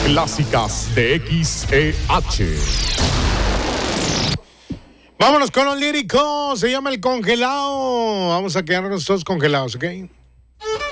clásicas de XEH. Vámonos con los líricos. Se llama El Congelado. Vamos a quedarnos todos congelados, ¿ok?